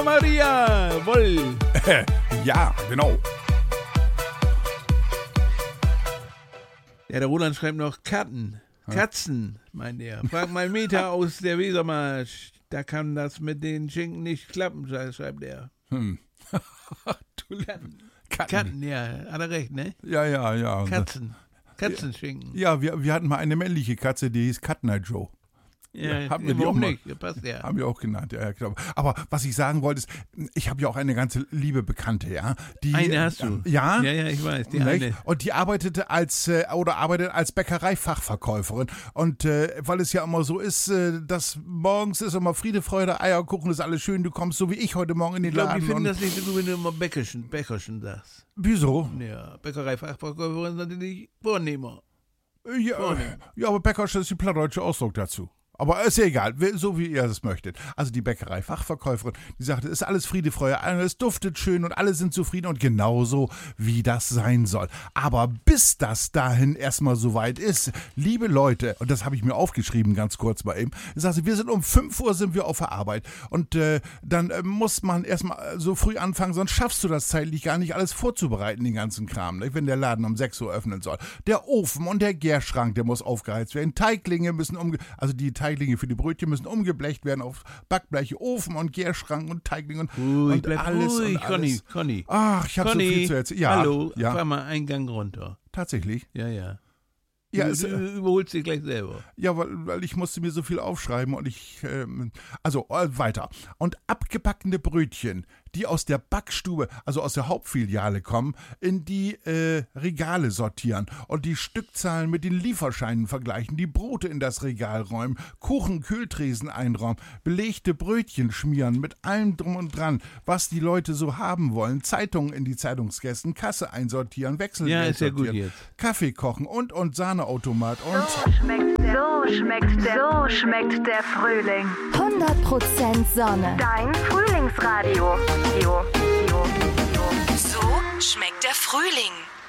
Maria, woll. Ja, genau. Ja, der Roland schreibt noch Katzen, meint er. Frag mal Mieter aus der Wesermarsch. Da kann das mit den Schinken nicht klappen, schreibt er. Katzen, ja, hat er recht, ne? Ja. Katzenschinken. Ja, wir hatten mal eine männliche Katze, die hieß Cat Night Joe. Ja, haben wir die warum auch mal, nicht? Ja, passt ja. Haben wir auch genannt, ja, genau. Aber was ich sagen wollte, ist, ich habe ja auch eine ganze liebe Bekannte, ja. Die, eine hast du? Ja. Ja, ich weiß, die nicht? eine. Und die arbeitet als Bäckereifachverkäuferin. Und weil es ja immer so ist, dass morgens ist immer Friede, Freude, Eierkuchen, ist alles schön, du kommst so wie ich heute Morgen in den Laden. Ich glaube, die finden das nicht so gut, wenn du immer Bäckerchen sagst. Wieso? Ja, Bäckereifachverkäuferin sind die Vornehmer. Ja, aber Bäckerchen ist die plattdeutsche Ausdruck dazu. Aber ist ja egal, so wie ihr es möchtet. Also die Bäckerei-Fachverkäuferin, die sagte, es ist alles Friede, Freude, es duftet schön und alle sind zufrieden und genauso, wie das sein soll. Aber bis das dahin erstmal soweit ist, liebe Leute, und das habe ich mir aufgeschrieben, ganz kurz mal eben, sagte, wir sind um 5 Uhr sind wir auf der Arbeit und dann muss man erstmal so früh anfangen, sonst schaffst du das zeitlich gar nicht, alles vorzubereiten, den ganzen Kram, nicht? Wenn der Laden um 6 Uhr öffnen soll. Der Ofen und der Gärschrank, der muss aufgeheizt werden, Teiglinge müssen also die Teiglinge für die Brötchen müssen umgeblecht werden auf Backbleche, Ofen und Gärschrank und Teiglinge und alles ruhig, und alles. Conny. Ach, ich habe so viel zu erzählen. Ja, hallo, ja. fahr mal einen Gang runter. Tatsächlich? Ja. Ja, du überholst dich gleich selber. Ja, weil ich musste mir so viel aufschreiben und weiter. Und abgebackene Brötchen, die aus der Backstube, also aus der Hauptfiliale kommen, in die Regale sortieren und die Stückzahlen mit den Lieferscheinen vergleichen, die Brote in das Regal räumen, Kuchen-Kühltresen einräumen, belegte Brötchen schmieren mit allem drum und dran, was die Leute so haben wollen, Zeitungen in die Zeitungskästen, Kasse einsortieren, Wechselgeld ja, ist ja sortieren, gut jetzt. Kaffee kochen und Sahneautomat und... So schmeckt der Frühling. 100% Sonne. Dein Frühlingsradio. So schmeckt der Frühling.